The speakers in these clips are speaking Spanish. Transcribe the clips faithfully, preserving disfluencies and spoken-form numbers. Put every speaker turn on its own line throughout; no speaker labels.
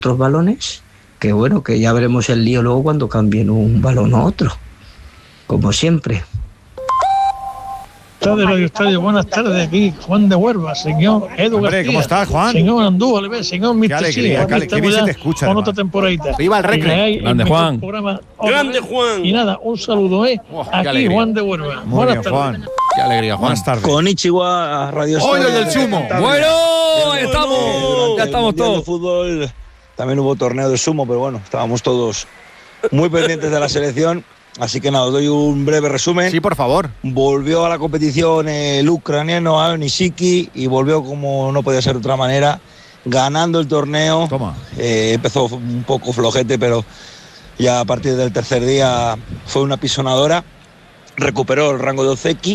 otros balones, que bueno, que ya veremos el lío luego cuando cambien un balón a otro, como siempre.
Buenas tardes, Radio Estadio. Buenas tardes, aquí Juan de Huelva, señor Edu
Hombre,
García.
¿cómo estás, Juan?
Señor Andújar, señor mister
Qué alegría,
Sí,
qué alegría, qué bien se te escucha,
con
además.
otra temporadita.
¡Viva el Recre!
Grande Juan.
Grande Juan.
Y nada, un saludo, ¿eh?
Oh, qué
aquí
alegría.
Juan de Huelva.
Muy
Buenas
bien,
tardes.
Juan. Qué alegría, Juan. Buenas tardes.
Konnichiwa, Radio Estadio.
¡Hoy del sumo!
Bueno,
ahí estamos.
ya estamos todos. De fútbol también hubo torneo de sumo, pero bueno, estábamos todos muy pendientes de la selección. Así que nada, os doy un breve resumen.
Sí, por favor.
Volvió a la competición el ucraniano Aon Ishiki y volvió como no podía ser de otra manera, ganando el torneo.
Toma.
Eh, empezó un poco flojete, pero ya a partir del tercer día fue una pisonadora. Recuperó el rango de Ozeki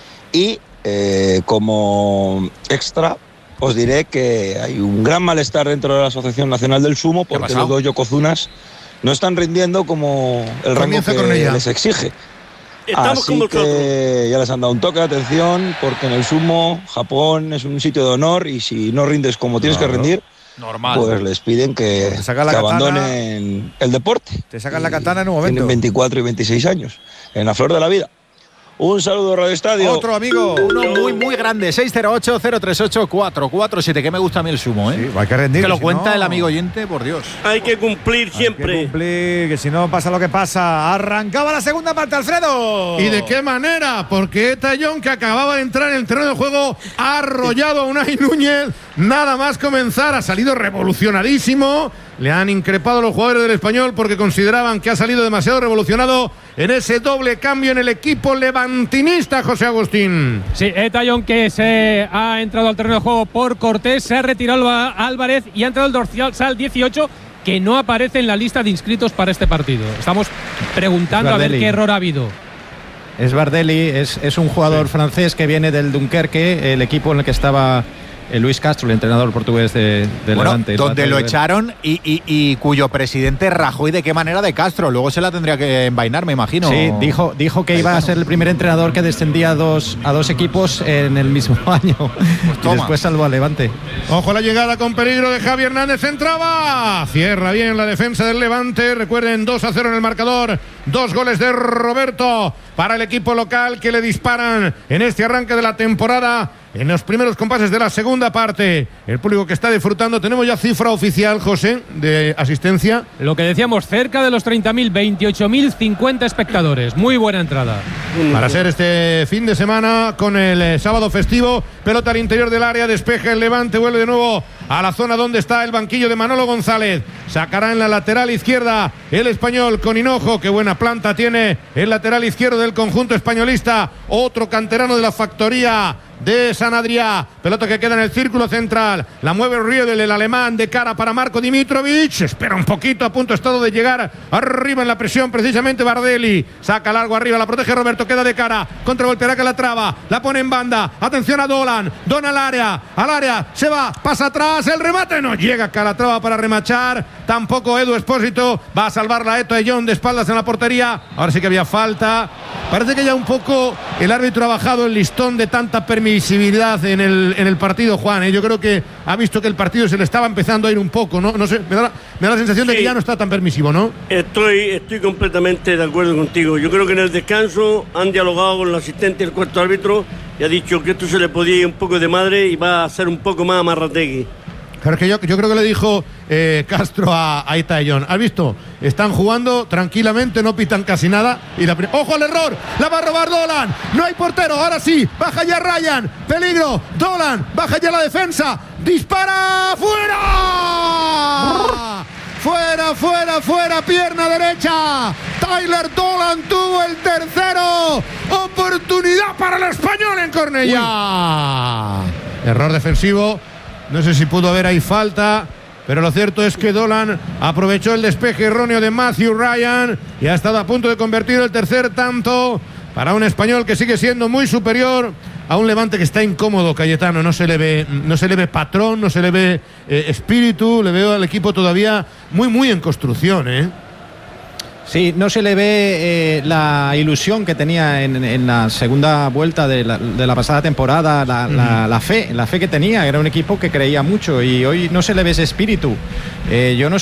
y eh, como extra os diré que hay un gran malestar dentro de la Asociación Nacional del Sumo porque los dos yokozunas no están rindiendo como el rango que les exige.
Estamos
Así
con vosotros.
que ya les han dado un toque de atención porque en el sumo Japón es un sitio de honor y si no rindes como tienes
Claro.
que rendir,
Normal.
pues les piden que,
Te sacan la
que
katana.
abandonen el deporte.
Te sacan la katana en un momento.
Tienen veinticuatro y veintiséis años, en la flor de la vida. Un saludo, Radio Estadio.
Otro amigo.
Uno muy, muy grande. seis cero ocho, cero tres ocho, cuatro cuatro siete. Que me gusta a mí el sumo, ¿eh?
Sí, hay que rendir.
Que lo
si
cuenta
no-
el amigo oyente, por Dios.
Hay que cumplir
Hay
siempre.
que cumplir, que si no pasa lo que pasa. Arrancaba la segunda parte, Alfredo.
¿Y de qué manera? Porque Eta John, que acababa de entrar en el terreno de juego, ha arrollado a Unai Núñez. Nada más comenzar, ha salido revolucionadísimo. Le han increpado los jugadores del Español porque consideraban que ha salido demasiado revolucionado en ese doble cambio en el equipo levantinista, José Agustín.
Sí, Etayón que se ha entrado al terreno de juego por Cortés, se ha retirado Alba- Álvarez y ha entrado el dorsal dieciocho, que no aparece en la lista de inscritos para este partido. Estamos preguntando a ver
Bardelli.
qué error ha habido.
Es Bardelli, es, es un jugador francés que viene del Dunkerque, el equipo en el que estaba eh, Luis Castro, el entrenador portugués de, de
Bueno,
Levante.
donde lo
Levante.
echaron y, y, y cuyo presidente rajó y de qué manera de Castro. Luego se la tendría que envainar, me imagino.
Sí, dijo, dijo que iba a ser el primer entrenador que descendía a dos, a dos equipos en el mismo año. y
toma.
después salvó a Levante.
Ojo la llegada con peligro de Javi Hernández, entraba. Cierra bien la defensa del Levante. Recuerden, dos a cero en el marcador. Dos goles de Roberto para el equipo local que le disparan en este arranque de la temporada. En los primeros compases de la segunda parte, el público que está disfrutando. Tenemos ya cifra oficial, José, de asistencia.
Lo que decíamos, cerca de los treinta mil, veintiocho mil cincuenta espectadores. Muy buena entrada.
Para ser este fin de semana con el eh, sábado festivo. Pelota al interior del área, despeja el Levante, vuelve de nuevo a la zona donde está el banquillo de Manolo González. Sacará en la lateral izquierda el español con Hinojo. Qué buena planta tiene el lateral izquierdo del conjunto españolista. Otro canterano de la factoría de San Adrià. Pelota que queda en el círculo central. La mueve Riedel, el alemán, de cara para Marco Dimitrovic. Espera un poquito, a punto estado de llegar arriba en la presión precisamente Bardelli. Saca largo arriba, la protege Roberto, queda de cara. Contragolpeará que la traba. La pone en banda. Atención a Dolan. Don al área. Al área. Se va. Pasa atrás. El remate no llega. Calatrava para remachar. Tampoco Edu Espósito. Va a salvar la Eto John de espaldas en la portería. Ahora sí que había falta. Parece que ya un poco el árbitro ha bajado el listón de tanta permisibilidad en el, en el partido, Juan. ¿eh? Yo creo que ha visto que el partido se le estaba empezando a ir un poco, ¿no? No sé, me da, la- me da la sensación de
Sí.
que ya no está tan permisivo, ¿no?
Estoy, estoy completamente de acuerdo contigo. Yo creo que en el descanso han dialogado con el asistente del cuarto árbitro y ha dicho que esto se le podía ir un poco de madre y va a ser un poco más amarrategui.
Pero es que yo, yo creo que le dijo eh, Castro a, a Eta John. ¿Has visto? Están jugando tranquilamente, no pitan casi nada. Y la pri- ¡Ojo al error! ¡La va a robar Dolan! ¡No hay portero! Ahora sí, baja ya Ryan. ¡Peligro! Dolan, baja ya la defensa. ¡Dispara! ¡Fuera! ¡Fuera, fuera, fuera! ¡Pierna derecha! Tyler Dolan tuvo el tercero. ¡Oportunidad para el español en Cornellá! Error defensivo. No sé si pudo haber ahí falta, pero lo cierto es que Dolan aprovechó el despeje erróneo de Matthew Ryan y ha estado a punto de convertir el tercer tanto para un español que sigue siendo muy superior a un Levante que está incómodo, Cayetano. No se le ve, no se le ve patrón, no se le ve eh, espíritu. Le veo al equipo todavía muy, muy en construcción, ¿eh?
Sí, no se le ve eh, la ilusión que tenía en, en la segunda vuelta de la, de la pasada temporada, la, mm. la, la fe, la fe que tenía. Era un equipo que creía mucho y hoy no se le ve ese espíritu. Eh, yo no